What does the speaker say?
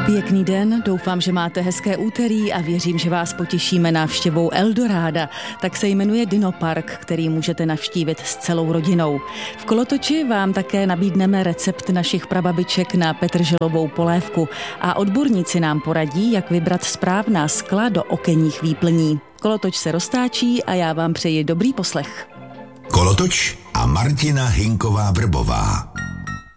Pěkný den, doufám, že máte hezké úterý a věřím, že vás potěšíme návštěvou Eldoráda. Tak se jmenuje Dinopark, který můžete navštívit s celou rodinou. V kolotoči vám také nabídneme recept našich prababiček na petrželovou polévku a odborníci nám poradí, jak vybrat správná skla do okenních výplní. Kolotoč se roztáčí a já vám přeji dobrý poslech. Kolotoč a Martina Hinková Vrbová.